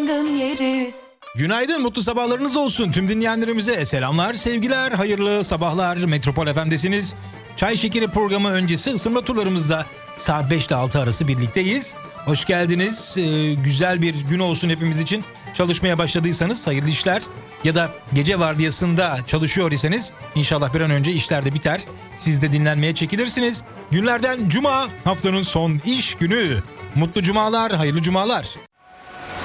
yangın yeri. Günaydın, mutlu sabahlarınız olsun. Tüm dinleyenlerimize selamlar, sevgiler, hayırlı sabahlar. Metropol FM'desiniz. Çay Şekeri programı öncesi ısınma turlarımızda saat 5 ile 6 arası birlikteyiz. Hoş geldiniz. Güzel bir gün olsun hepimiz için. Çalışmaya başladıysanız hayırlı işler. Ya da gece vardiyasında çalışıyor iseniz inşallah bir an önce işler de biter. Siz de dinlenmeye çekilirsiniz. Günlerden cuma, haftanın son iş günü. Mutlu cumalar, hayırlı cumalar.